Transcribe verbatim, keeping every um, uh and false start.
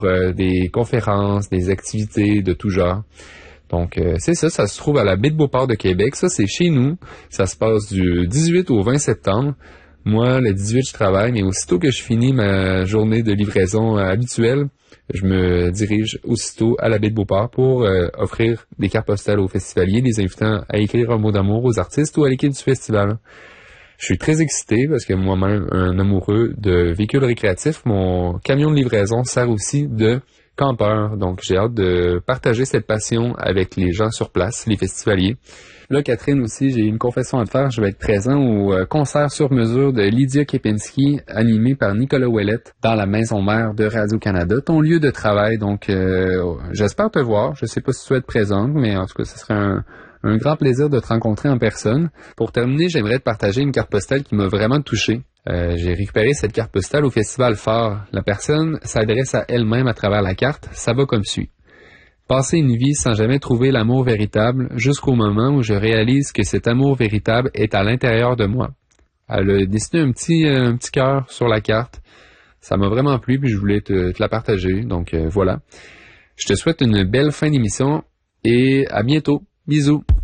euh, des conférences, des activités de tout genre. Donc, euh, c'est ça, ça se trouve à la baie de Beauport de Québec. Ça, c'est chez nous. Ça se passe du dix-huit au vingt septembre. Moi, le dix-huit, je travaille, mais aussitôt que je finis ma journée de livraison euh, habituelle, je me dirige aussitôt à la baie de Beauport pour euh, offrir des cartes postales aux festivaliers, les invitant à écrire un mot d'amour aux artistes ou à l'équipe du festival. Je suis très excité parce que moi-même, un amoureux de véhicules récréatifs, mon camion de livraison sert aussi de campeur. Donc, j'ai hâte de partager cette passion avec les gens sur place, les festivaliers. Là, Catherine aussi, j'ai une confession à te faire. Je vais être présent au euh, concert sur mesure de Lydia Kepinski, animé par Nicolas Ouellette, dans la maison mère de Radio-Canada, ton lieu de travail. Donc, euh, j'espère te voir. Je sais pas si tu vas être présente, mais en tout cas, ce serait un, un grand plaisir de te rencontrer en personne. Pour terminer, j'aimerais te partager une carte postale qui m'a vraiment touché. Euh, j'ai récupéré cette carte postale au Festival Phare. La personne s'adresse à elle-même à travers la carte. Ça va comme suit. Passer une vie sans jamais trouver l'amour véritable jusqu'au moment où je réalise que cet amour véritable est à l'intérieur de moi. Elle a dessiné un petit, euh, un petit cœur sur la carte. Ça m'a vraiment plu puis je voulais te, te la partager. Donc euh, voilà. Je te souhaite une belle fin d'émission et à bientôt. Bisous.